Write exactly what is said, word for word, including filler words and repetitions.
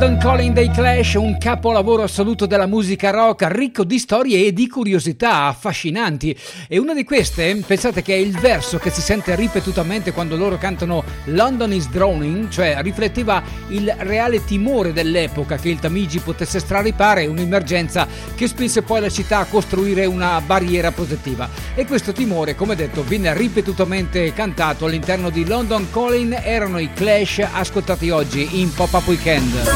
London Calling dei Clash, un capolavoro assoluto della musica rock, ricco di storie e di curiosità affascinanti. E una di queste, pensate che è il verso che si sente ripetutamente quando loro cantano London is drowning, cioè rifletteva il reale timore dell'epoca che il Tamigi potesse straripare, un'emergenza che spinse poi la città a costruire una barriera protettiva. E questo timore, come detto, viene ripetutamente cantato all'interno di London Calling. Erano i Clash, ascoltati oggi in Pop-Up Weekend.